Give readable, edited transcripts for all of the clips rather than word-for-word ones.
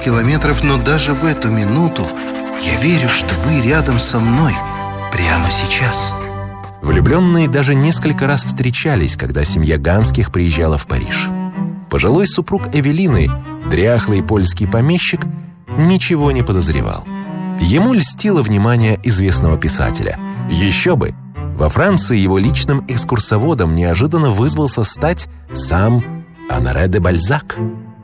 километров, но даже в эту минуту я верю, что вы рядом со мной прямо сейчас. Влюбленные даже несколько раз встречались, когда семья Ганских приезжала в Париж. Пожилой супруг Эвелины, дряхлый польский помещик, ничего не подозревал. Ему льстило внимание известного писателя. Еще бы! Во Франции его личным экскурсоводом неожиданно вызвался стать сам Оноре де Бальзак.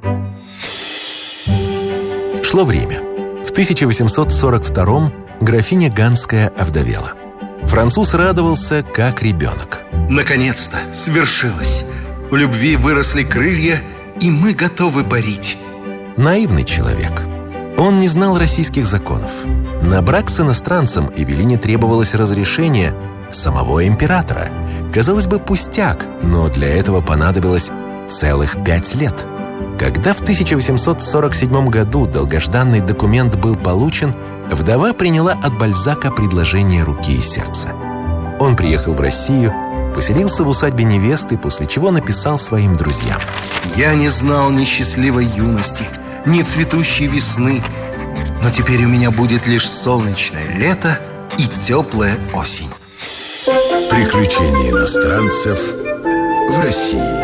Шло время. В 1842-м графиня Ганская овдовела. Француз радовался, как ребенок. Наконец-то свершилось. У любви выросли крылья, и мы готовы парить. Наивный человек. Он не знал российских законов. На брак с иностранцем Эвелине требовалось разрешение самого императора. Казалось бы, пустяк, но для этого понадобилось целых 5 лет. Когда в 1847 году долгожданный документ был получен, вдова приняла от Бальзака предложение руки и сердца. Он приехал в Россию, поселился в усадьбе невесты, после чего написал своим друзьям: «Я не знал ни счастливой юности, ни цветущей весны, но теперь у меня будет лишь солнечное лето и теплая осень». Приключения иностранцев в России.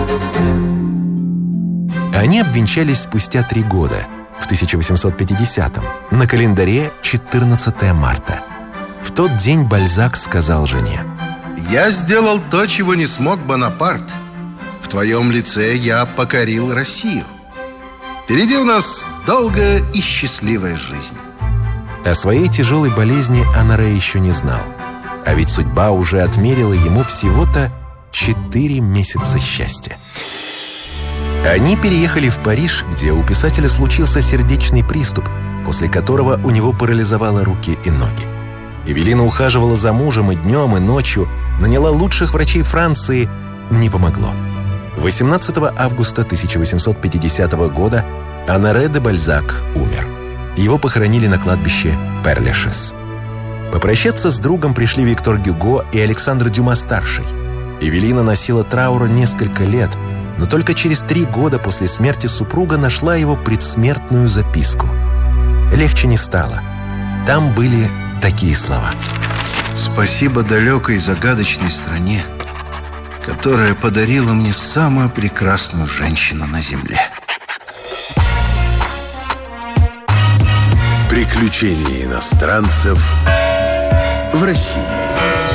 Они обвенчались спустя 3 года, в 1850-м, на календаре 14 марта. В тот день Бальзак сказал жене: «Я сделал то, чего не смог Бонапарт. В твоем лице я покорил Россию. Впереди у нас долгая и счастливая жизнь». О своей тяжелой болезни Оноре еще не знал. А ведь судьба уже отмерила ему всего-то 4 месяца счастья. Они переехали в Париж, где у писателя случился сердечный приступ, после которого у него парализовало руки и ноги. Эвелина ухаживала за мужем и днем, и ночью, наняла лучших врачей Франции. Не помогло. 18 августа 1850 года Оноре де Бальзак умер. Его похоронили на кладбище Пер-Лешез. Попрощаться с другом пришли Виктор Гюго и Александр Дюма-старший. Эвелина носила траур несколько лет, но только через 3 года после смерти супруга нашла его предсмертную записку. Легче не стало. Там были такие слова: «Спасибо далекой загадочной стране, которая подарила мне самую прекрасную женщину на земле». Приключения иностранцев в России.